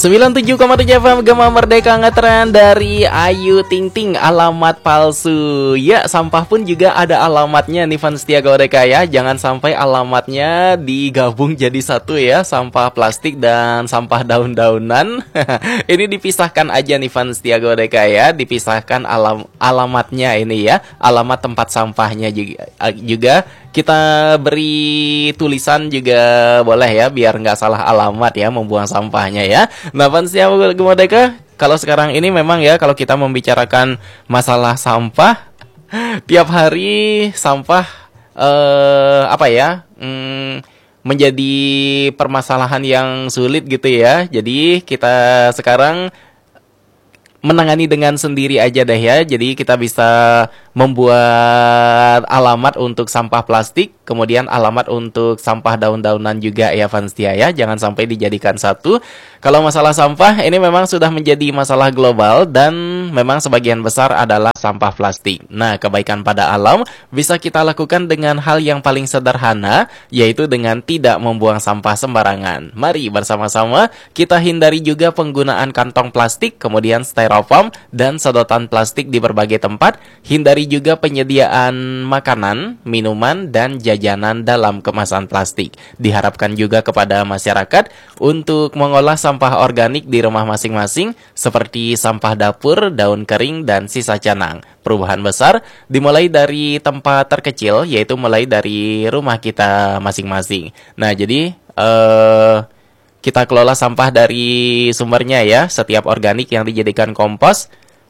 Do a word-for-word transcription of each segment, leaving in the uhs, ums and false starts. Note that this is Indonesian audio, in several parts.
sembilan puluh tujuh koma tujuh F M Gema Merdeka ngetren dari Ayu Ting Ting, alamat palsu. Ya, sampah pun juga ada alamatnya nih fans setia Godeka ya. Jangan sampai alamatnya digabung jadi satu ya, sampah plastik dan sampah daun-daunan. Ini dipisahkan aja nih fans setia Godeka ya, dipisahkan alam alamatnya ini ya, alamat tempat sampahnya juga, juga kita beri tulisan juga boleh ya, biar nggak salah alamat ya membuang sampahnya ya. Nah fans setia Godeka, kalau sekarang ini memang ya, kalau kita membicarakan masalah sampah, tiap hari sampah eh, apa ya hmm, menjadi permasalahan yang sulit gitu ya. Jadi kita sekarang menangani dengan sendiri aja deh ya. Jadi kita bisa membuat alamat untuk sampah plastik, kemudian alamat untuk sampah daun-daunan juga ya fans setia ya. Jangan sampai dijadikan satu. Kalau masalah sampah ini memang sudah menjadi masalah global dan memang sebagian besar adalah sampah plastik. Nah, kebaikan pada alam bisa kita lakukan dengan hal yang paling sederhana, yaitu dengan tidak membuang sampah sembarangan. Mari bersama-sama kita hindari juga penggunaan kantong plastik, kemudian styrofoam dan sedotan plastik di berbagai tempat. Hindari juga penyediaan makanan, minuman, dan jajanan dalam kemasan plastik. Diharapkan juga kepada masyarakat untuk mengolah sampah organik di rumah masing-masing seperti sampah dapur, daun kering, dan sisa canang. Perubahan besar dimulai dari tempat terkecil, yaitu mulai dari rumah kita masing-masing. Nah, jadi eh, kita kelola sampah dari sumbernya ya, setiap organik yang dijadikan kompos,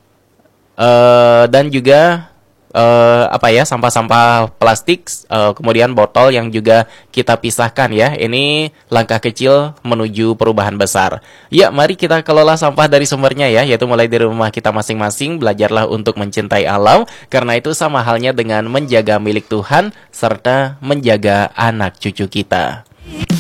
eh, dan juga Uh, apa ya, sampah-sampah plastik, uh, kemudian botol yang juga kita pisahkan ya. Ini langkah kecil menuju perubahan besar. Ya, mari kita kelola sampah dari sumbernya ya, yaitu mulai dari rumah kita masing-masing. Belajarlah untuk mencintai alam, karena itu sama halnya dengan menjaga milik Tuhan serta menjaga anak cucu kita.